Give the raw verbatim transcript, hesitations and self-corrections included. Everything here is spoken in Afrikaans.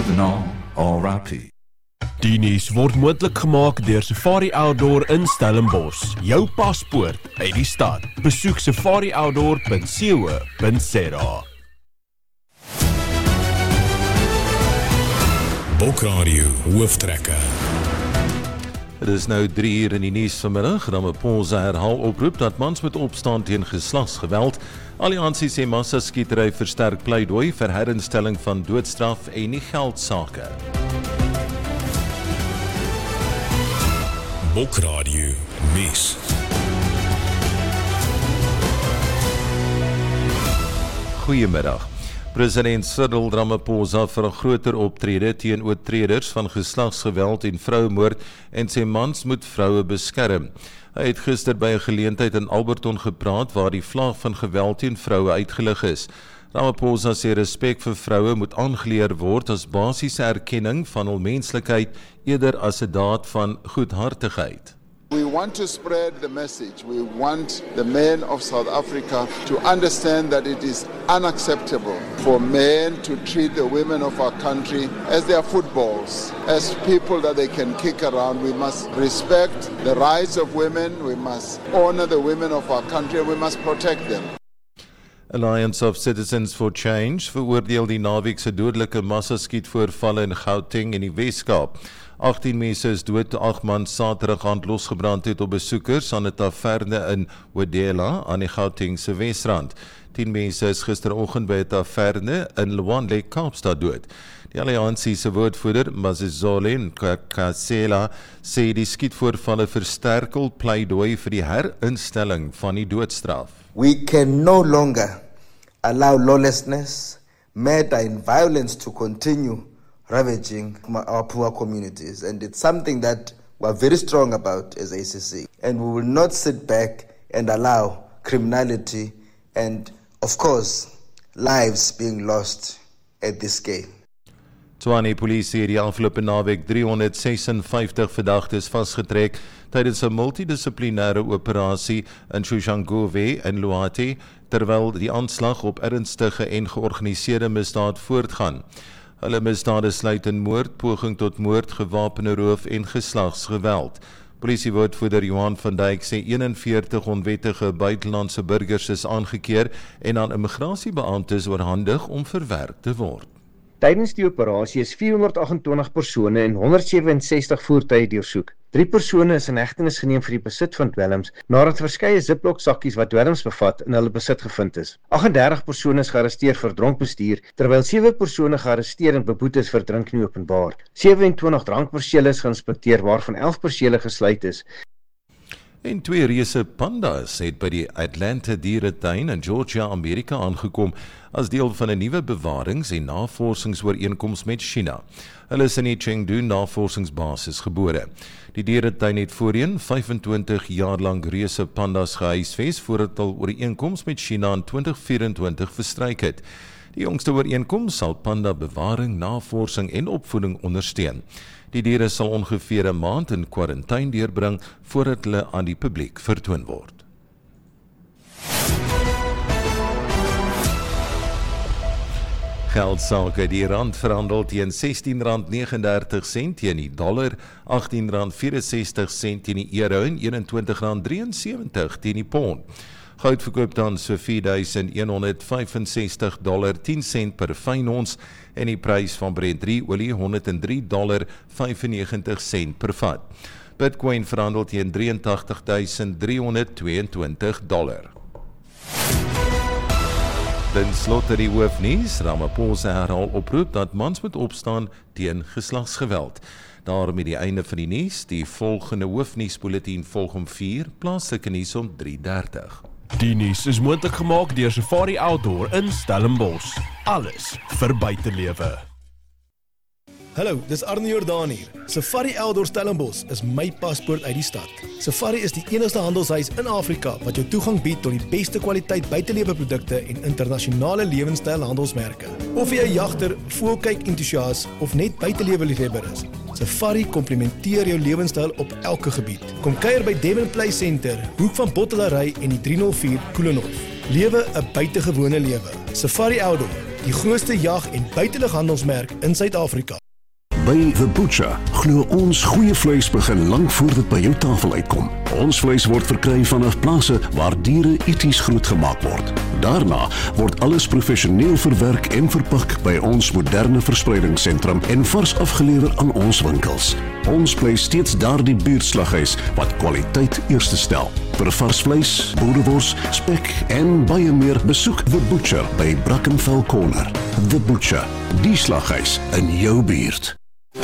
Vanaal, R I P. Die nuus word moontlik gemaak deur Safari Outdoor in Stellenbosch. Jou paspoort uit die stad. Besoek safari outdoor punt co punt za. Bokradio hooftrekker. Het is nou drie uur in die nuus vanmiddag. Ramaphosa herhaal oproep dat mans moet opstaan teen geslagsgeweld. Alliansie sê massaskietery versterk pleidooi vir herinstelling van doodstraf en nie geldsake. Bokradio nuus. Goeiemiddag. President Cyril Ramaphosa vir 'n groter optrede teen oortreders van geslagsgeweld en vrouemoord en sê mans moet vroue beskerm. Hy het gister by 'n geleentheid in Alberton gepraat waar die vlaag van geweld teen vroue uitgelig is. Ramaphosa sê respek vir vroue moet aangeleer word as basiese erkenning van hul menslikheid eerder as 'n daad van goedhartigheid. We want to spread the message. We want the men of South Africa to understand that it is unacceptable for men to treat the women of our country as their footballs, as people that they can kick around. We must respect the rights of women, we must honor the women of our country, and we must protect them. Alliance of Citizens for Change veroordeel die naweek se dodelike massaskietvoorvalle in Gauteng en die Wes-Kaap. agttien mense is dood toe agt man Saterdag aand losgebrand het op besoekers aan 'n taverne in Wedela aan die Gautengse Wesrand. tien mense is gisteroggend by 'n taverne in Lwanle, Kaapstad dood. Die alliansie se woordvoerder, Mazizole Nkakasela, sê die skietvoorvalle versterk hul pleidooi vir die herinstelling van die doodstraf. We can no longer allow lawlessness, murder and violence to continue ravaging our poor communities, and it's something that we're very strong about as A C C, and we will not sit back and allow criminality and, of course, lives being lost at this scale. Tshwane polisie het die afgelope naweek driehonderdsesenvyftig verdagtes vasgetrek tydens 'n multidissiplinêre operasie in Soshanguve en Luati, terwyl die aanslag op ernstige en georganiseerde misdaad voortgaan. Hulle misdade sluit in moord, poging tot moord, gewapende roof en geslagsgeweld. Polisiewoordvoerder Johan van Dijk sê eenenveertig onwettige buitelandse burgers is aangekeer en aan immigrasiebeamptes oorhandig om verwerk te word. Tydens die operasie is vierhonderd agt-en-twintig persone en honderdsewenses-tig voertuie deursoek. Drie persone is in hegtenis geneem vir die besit van dwelms, nadat verskeie ziplock sakkies wat dwelms bevat in hulle besit gevind is. agt-en-dertig persone is gearresteer vir dronk bestuur, terwyl sewe persone gearresteer en beboet is vir drink nie openbaar. sewenentwintig drankpersele is geïnspekteer, waarvan elf persele gesluit is. En twee reuse pandas het by die Atlanta dieretuin in Georgia, Amerika aangekom as deel van 'n nuwe bewarings- en navorsingsooreenkoms met China. Hulle is in die Chengdu navorsingsbasis gebore. Die dieretuin het voorheen vyfentwintig jaar lank reuse pandas gehuisves voordat hul ooreenkoms met China in twintig vyerentwintig verstryk het. Die jongste ooreenkoms sal panda bewaring, navorsing en opvoeding ondersteun. Die diere sal ongeveer 'n maand in kwarantyne deurbring voordat hulle aan die publiek vertoon word. Geldsake, die rand verhandel teen sestien rand negenendertig sent teen die dollar, agttien rand vierensestig sent teen die euro en eenentwintig rand drieënsewentig teen die pond. Goud verkoop dan so vier duisend honderdvyfensestig dollar tien sent per fyn ons en die prys van Brent olie honderd drie dollar vyfennegentig sent per vat. Bitcoin verhandel teen drie agt duisend driehonderdtweeëntwintig dollar. Ten slotte die hoofnuus, Ramaphosa herhaal oproep dat mans moet opstaan teen geslagsgeweld. Daarmee die einde van die nuus, die volgende hoofnuusbulletin volg om vier, plaaslike nuus om drie dertig. Die nuus is moontlik gemaak deur Safari Outdoor in Stellenbosch. Alles vir buitelewe. Hallo, dis Arne Jordaan hier. Safari Outdoor Stellenbosch is my paspoort uit die stad. Safari is die enigste handelshuis in Afrika wat jou toegang bied tot die beste kwaliteit buitelewe produkte en internasionale lewenstyl handelsmerke. Of jy 'n jagter, voëlkyk entoesias of net buitelewe liefhebber is, Safari komplementeer jou lewenstyl op elke gebied. Kom kuier by Devon Play Center, hoek van Bottelary en die drie nul vier Koelenhof. Lewe 'n buitengewone lewe. Safari Outdoor, die grootste jag- en buitelughandelsmerk in Suid-Afrika. By The Butcher glo ons goeie vleis begin lank voor dit by jou tafel uitkom. Ons vleis word verkry vanaf plase waar diere eties grootgemaak word. Daarna word alles professioneel verwerk en verpak by ons moderne verspreidingsentrum en vars afgelewer aan ons winkels. Ons bly steeds daardie buurtslaghuis wat kwaliteit eerste stel. Vir vars vleis, boerewors, spek en baie meer, besoek The Butcher by Brackenfell Corner. The Butcher, die slaghuis in jou buurt.